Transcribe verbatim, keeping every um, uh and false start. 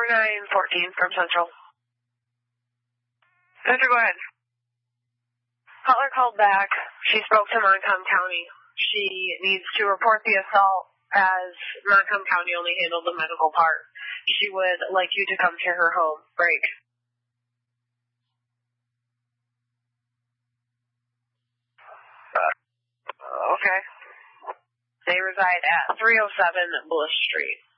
four nine one four from Central. Central, go ahead. Caller called back. She spoke to Montcalm County. She needs to report the assault as Montcalm County only handled the medical part. She would like you to come to her home. Break. Uh, okay. They reside at three oh seven Bliss Street.